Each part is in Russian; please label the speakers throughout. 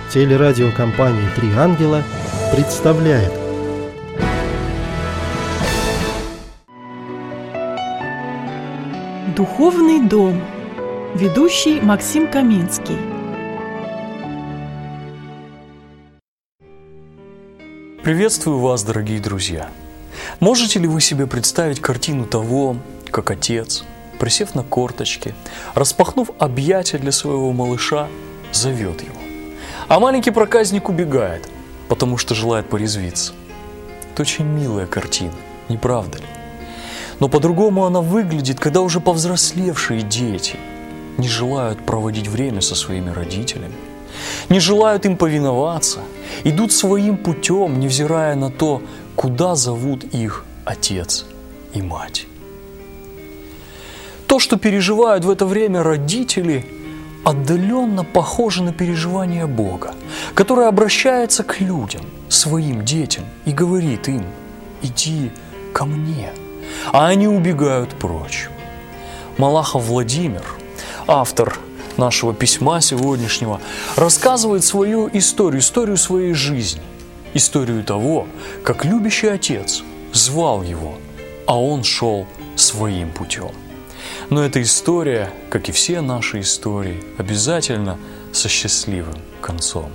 Speaker 1: Телерадиокомпания «Три ангела» представляет.
Speaker 2: Духовный дом. Ведущий Максим Каменский.
Speaker 3: Приветствую вас, дорогие друзья! Можете ли вы себе представить картину того, как отец, присев на корточки, распахнув объятия для своего малыша, зовет его? А маленький проказник убегает, потому что желает порезвиться. Это очень милая картина, не правда ли? Но по-другому она выглядит, когда уже повзрослевшие дети не желают проводить время со своими родителями, не желают им повиноваться, идут своим путем, невзирая на то, куда зовут их отец и мать. То, что переживают в это время родители, отдаленно похоже на переживания Бога, который обращается к людям, своим детям, и говорит им: «Иди ко мне», а они убегают прочь. Малахов Владимир, автор нашего письма сегодняшнего, рассказывает свою историю своей жизни, историю того, как любящий отец звал его, а он шел своим путем. Но эта история, как и все наши истории, обязательно со счастливым концом.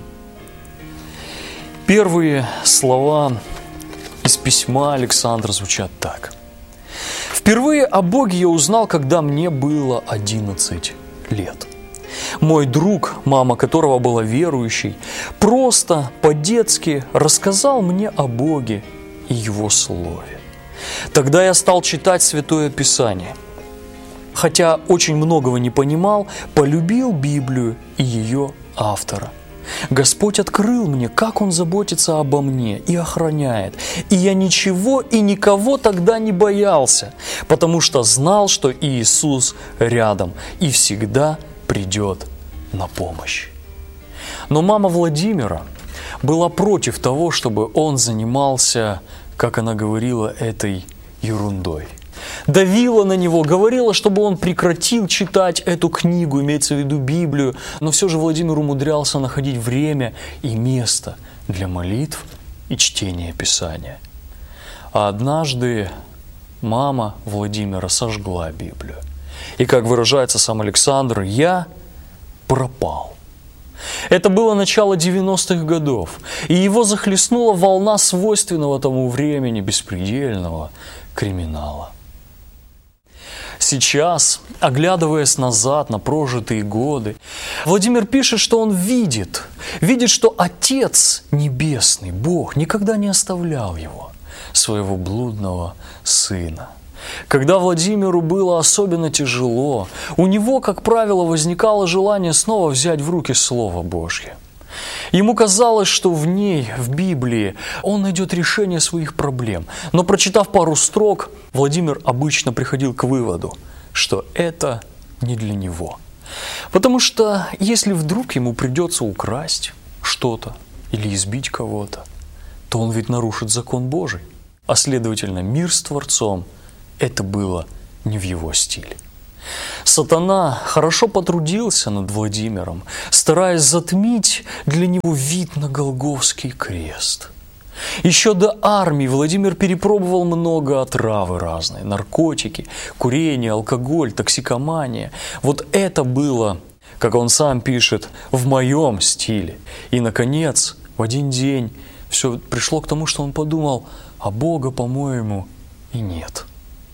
Speaker 3: Первые слова из письма Александра звучат так. «Впервые о Боге я узнал, когда мне было 11 лет. Мой друг, мама которого была верующей, просто по-детски рассказал мне о Боге и Его Слове. Тогда я стал читать Святое Писание. Хотя очень многого не понимал, полюбил Библию и ее автора. Господь открыл мне, как Он заботится обо мне и охраняет. И я ничего и никого тогда не боялся, потому что знал, что Иисус рядом и всегда придет на помощь». Но мама Владимира была против того, чтобы он занимался, как она говорила, этой ерундой. Давила на него, говорила, чтобы он прекратил читать эту книгу, имеется в виду Библию, но все же Владимир умудрялся находить время и место для молитв и чтения Писания. А однажды мама Владимира сожгла Библию. И, как выражается сам Александр, «я пропал». Это было начало 90-х годов, и его захлестнула волна свойственного тому времени беспредельного криминала. Сейчас, оглядываясь назад на прожитые годы, Владимир пишет, что он видит, что Отец Небесный, Бог, никогда не оставлял его, своего блудного сына. Когда Владимиру было особенно тяжело, у него, как правило, возникало желание снова взять в руки Слово Божье. Ему казалось, что в ней, в Библии, он найдет решение своих проблем. Но, прочитав пару строк, Владимир обычно приходил к выводу, что это не для него. Потому что если вдруг ему придется украсть что-то или избить кого-то, то он ведь нарушит закон Божий. А следовательно, мир с Творцом – это было не в его стиле. Сатана хорошо потрудился над Владимиром, стараясь затмить для него вид на Голгофский крест. Еще до армии Владимир перепробовал много отравы разные, наркотики, курение, алкоголь, токсикомания. Вот это было, как он сам пишет, в моем стиле. И, наконец, в один день все пришло к тому, что он подумал: а Бога, по-моему, и нет.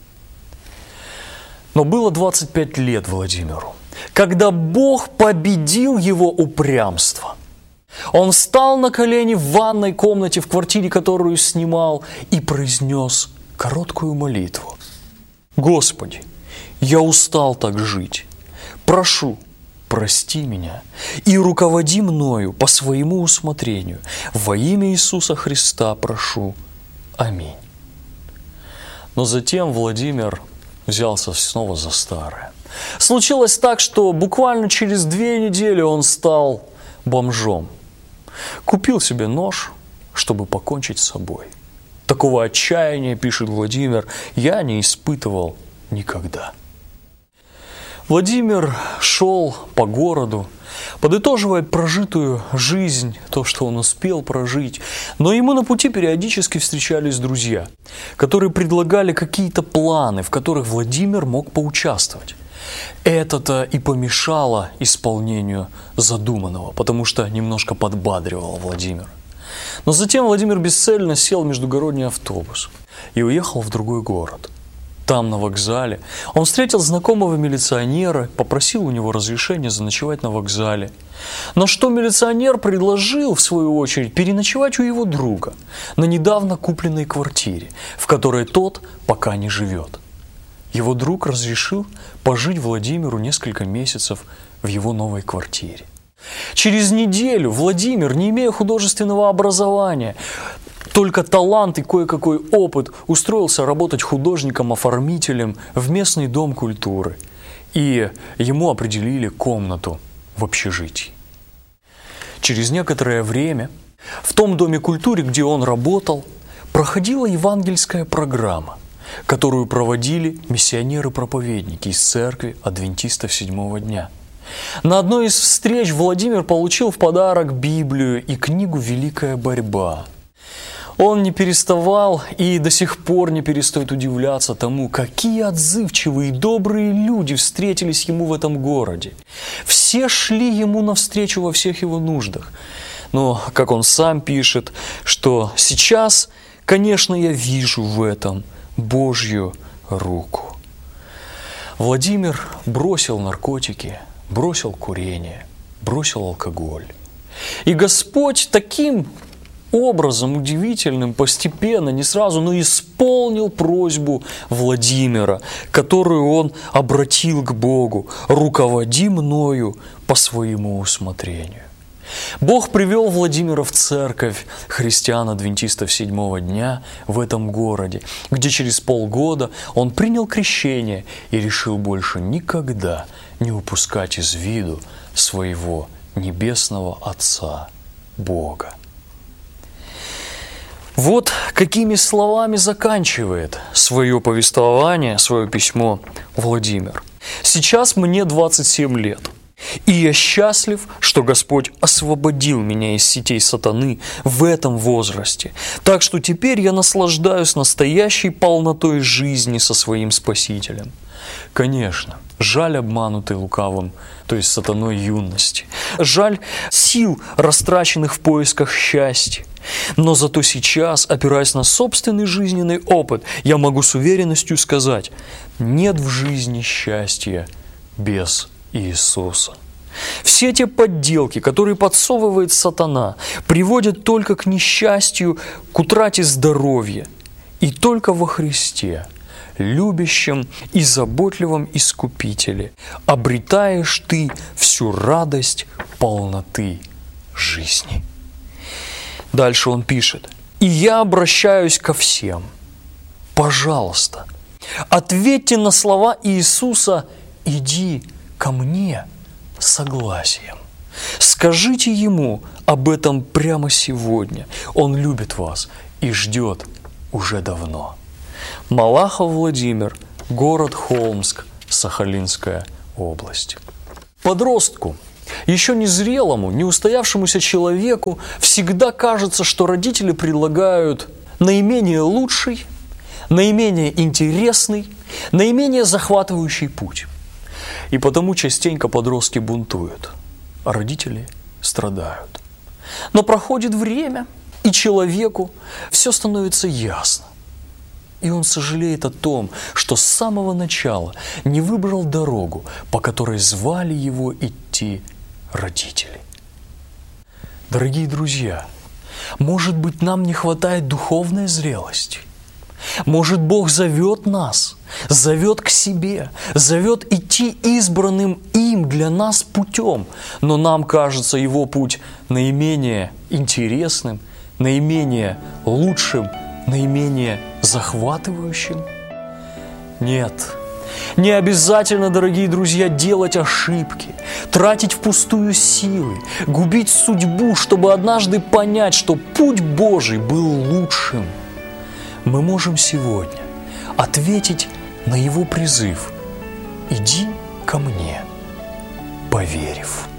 Speaker 3: Но было 25 лет Владимиру, когда Бог победил его упрямство. Он встал на колени в ванной комнате в квартире, которую снимал, и произнес короткую молитву. «Господи, я устал так жить. Прошу, прости меня и руководи мною по своему усмотрению. Во имя Иисуса Христа прошу. Аминь». Но затем Владимир взялся снова за старое. Случилось так, что буквально через 2 недели он стал бомжом. Купил себе нож, чтобы покончить с собой. Такого отчаяния, пишет Владимир, я не испытывал никогда. Владимир шел по городу, подытоживает прожитую жизнь, то, что он успел прожить. Но ему на пути периодически встречались друзья, которые предлагали какие-то планы, в которых Владимир мог поучаствовать. Это-то и помешало исполнению задуманного, потому что немножко подбадривало Владимира. Но затем Владимир бесцельно сел в междугородний автобус и уехал в другой город. Там, на вокзале, он встретил знакомого милиционера, попросил у него разрешения заночевать на вокзале. На что милиционер предложил, в свою очередь, переночевать у его друга на недавно купленной квартире, в которой тот пока не живет. Его друг разрешил пожить Владимиру несколько месяцев в его новой квартире. Через неделю Владимир, не имея художественного образования, только талант и кое-какой опыт, устроился работать художником-оформителем в местный дом культуры. И ему определили комнату в общежитии. Через некоторое время в том доме культуры, где он работал, проходила евангельская программа, которую проводили миссионеры-проповедники из церкви адвентистов седьмого дня. На одной из встреч Владимир получил в подарок Библию и книгу «Великая борьба». Он не переставал и до сих пор не перестает удивляться тому, какие отзывчивые и добрые люди встретились ему в этом городе. Все шли ему навстречу во всех его нуждах. Но, как он сам пишет, что сейчас, конечно, я вижу в этом Божью руку. Владимир бросил наркотики, бросил курение, бросил алкоголь. И Господь таким образом удивительным, постепенно, не сразу, но исполнил просьбу Владимира, которую он обратил к Богу: «Руководи мною по своему усмотрению». Бог привел Владимира в церковь христиан-адвентистов седьмого дня в этом городе, где через полгода он принял крещение и решил больше никогда не упускать из виду своего небесного Отца, Бога. Вот какими словами заканчивает свое повествование, свое письмо Владимир. «Сейчас мне 27 лет, и я счастлив, что Господь освободил меня из сетей сатаны в этом возрасте, так что теперь я наслаждаюсь настоящей полнотой жизни со своим Спасителем. Конечно, жаль обманутой лукавым, то есть сатаной юности, жаль сил, растраченных в поисках счастья. Но зато сейчас, опираясь на собственный жизненный опыт, я могу с уверенностью сказать: нет в жизни счастья без Иисуса. Все те подделки, которые подсовывает сатана, приводят только к несчастью, к утрате здоровья. И только во Христе, любящем и заботливом Искупителе, обретаешь ты всю радость полноты жизни». Дальше он пишет: «И я обращаюсь ко всем. Пожалуйста, ответьте на слова Иисуса: „Иди ко мне“ согласием. Скажите Ему об этом прямо сегодня. Он любит вас и ждет уже давно». Малахов Владимир, город Холмск, Сахалинская область. Подростку, еще незрелому, неустоявшемуся человеку всегда кажется, что родители предлагают наименее лучший, наименее интересный, наименее захватывающий путь. И потому частенько подростки бунтуют, а родители страдают. Но проходит время, и человеку все становится ясно. И он сожалеет о том, что с самого начала не выбрал дорогу, по которой звали его идти родители. Дорогие друзья, может быть, нам не хватает духовной зрелости? Может, Бог зовет нас, зовет к себе, зовет идти избранным им для нас путем, но нам кажется Его путь наименее интересным, наименее лучшим, наименее захватывающим? Нет. Не обязательно, дорогие друзья, делать ошибки, тратить впустую силы, губить судьбу, чтобы однажды понять, что путь Божий был лучшим. Мы можем сегодня ответить на Его призыв: «Иди ко мне», поверив.